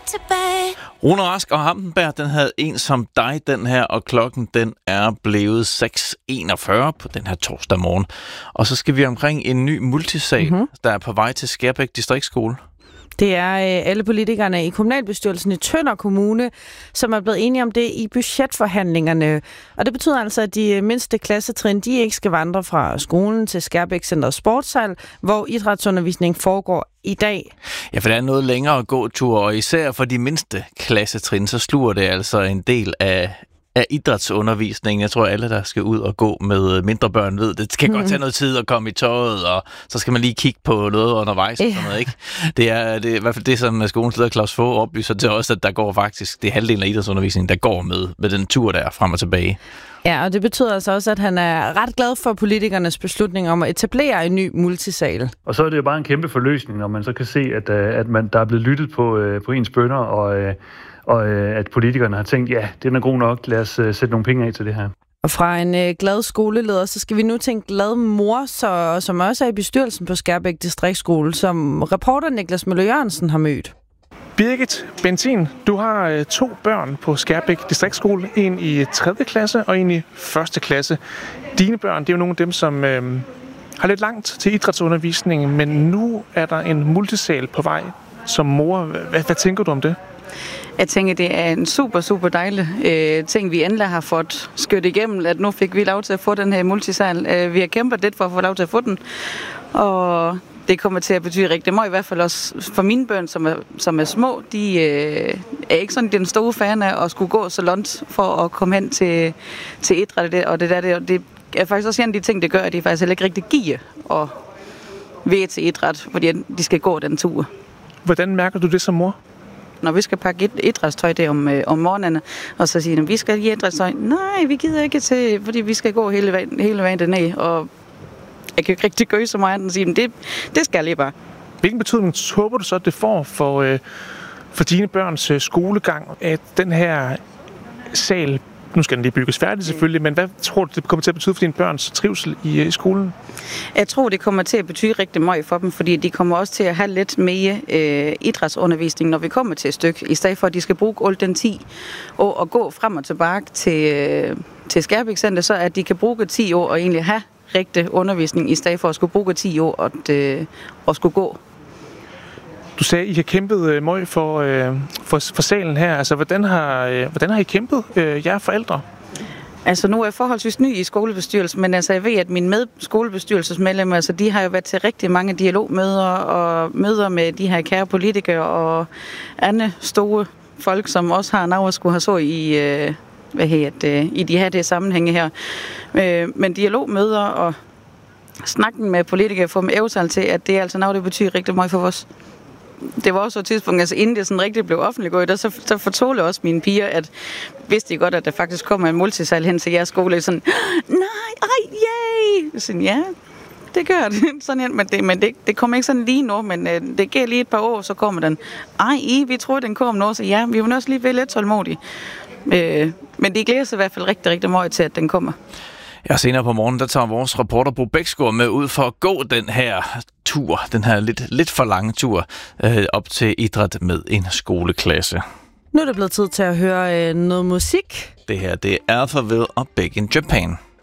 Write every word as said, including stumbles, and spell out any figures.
tilbage. Rune Rask og Hampenberg, den havde En som dig, den her, og klokken den er blevet seks enogfyrre på den her torsdag morgen. Og så skal vi omkring en ny multisal, mm-hmm. der er på vej til Skærbæk Distriktsskole. Det er øh, alle politikerne i kommunalbestyrelsen i Tønder Kommune, som er blevet enige om det i budgetforhandlingerne. Og det betyder altså, at de mindste klassetrin, de ikke skal vandre fra skolen til Skærbæk Center Sportshal, hvor idrætsundervisning foregår i dag. Ja, for det er noget længere gåtur, og især for de mindste klassetrin, så sluger det altså en del af af idrætsundervisningen. Jeg tror, alle, der skal ud og gå med mindre børn, ved, det skal mm. godt tage noget tid at komme i tøjet, og så skal man lige kigge på noget undervejs. Og sådan noget, ikke? Det er, det er i hvert fald det, som skolens leder Claus Fogh oplyser til os, at der går faktisk, det er halvdelen af idrætsundervisningen, der går med, med den tur, der er frem og tilbage. Ja, og det betyder altså også, at han er ret glad for politikernes beslutning om at etablere en ny multisal. Og så er det jo bare en kæmpe forløsning, når man så kan se, at, at man, der er blevet lyttet på, på ens bønner, og og øh, at politikerne har tænkt, ja, det er god nok, lad os øh, sætte nogle penge af til det her. Og fra en øh, glad skoleleder, så skal vi nu til en glad mor, så, som også er i bestyrelsen på Skærbæk Distriktsskole, som reporter Niklas Møller Jørgensen har mødt. Birgit Bentin, du har øh, to børn på Skærbæk Distriktsskole, en i tredje klasse og en i første klasse. Dine børn, det er jo nogle af dem, som øh, har lidt langt til idrætsundervisningen, men nu er der en multisal på vej som mor. Hvad, hvad tænker du om det? Jeg tænker, det er en super, super dejlig øh, ting, vi endelig har fået skødt igennem, at nu fik vi lov til at få den her multisal. Øh, vi har kæmpet lidt for at få lov til at få den, og det kommer til at betyde rigtig meget, i hvert fald også for mine børn, som er, som er små. De øh, er ikke sådan den store fan af at skulle gå så langt for at komme hen til, til idræt, og det der, det, det er faktisk også en af de ting, det gør, at de faktisk heller ikke rigtig giver at være til idræt, fordi de skal gå den tur. Hvordan mærker du det som mor? Når vi skal pakke idrætstøj der om, øh, om morgenen, og så siger de, vi skal give idrætstøj. Nej, vi gider ikke til, fordi vi skal gå hele vejen, hele vejen derned, og jeg kan jo ikke rigtig gøre så meget, og sige, det, det skal jeg lige bare. Hvilken betydning håber du så, det får for, øh, for dine børns øh, skolegang, at den her sal, nu skal den lige bygges færdig selvfølgelig, men hvad tror du, det kommer til at betyde for dine børns trivsel i, i skolen? Jeg tror, det kommer til at betyde rigtig meget for dem, fordi de kommer også til at have lidt mere øh, idrætsundervisning, når vi kommer til et stykke, i stedet for, at de skal bruge al den ti år og gå frem og tilbage til, øh, til Skærbæk Center, så at de kan bruge ti år og egentlig have rigtig undervisning, i stedet for at skulle bruge ti år og, øh, og skulle gå. Du sagde, at I har kæmpet øh, meget for, øh, for, for salen her. Altså, hvordan har, øh, hvordan har I kæmpet, øh, jer forældre? Altså, nu er jeg forholdsvis ny i skolebestyrelsen, men altså, jeg ved, at mine medskolebestyrelsesmedlemmer, altså, de har jo været til rigtig mange dialogmøder og møder med de her kære politikere og andre store folk, som også har navn at skulle have så i, øh, hvad hedder det, i de her det sammenhænge her. Øh, men dialogmøder og snakken med politikere får dem evtal til, at det er altså noget, det betyder rigtig meget for os. Det var også et tidspunkt, altså inden det sådan rigtig blev offentliggjort, der så, så fortalte også mine piger, at vidste de godt, at der faktisk kommer en multisal hen til jeres skole, sådan, nej, ej, yay! Sådan, ja, det gør det. Sådan, ja, men det, men det, det kommer ikke sådan lige nu, men øh, det går lige et par år, så kommer den. Ej, I, vi tror, den kommer nu, så ja, vi vil også lige være lidt tålmodige. Øh, men de glæder sig i hvert fald rigtig, rigtig meget til, at den kommer. Ja, senere på morgen, der tager vores reporter Bo Bæksgaard med ud for at gå den her tur, den her lidt, lidt for lange tur, øh, op til idræt med en skoleklasse. Nu er det blevet tid til at høre øh, noget musik. Det her, det er Alphaville og Big in Japan.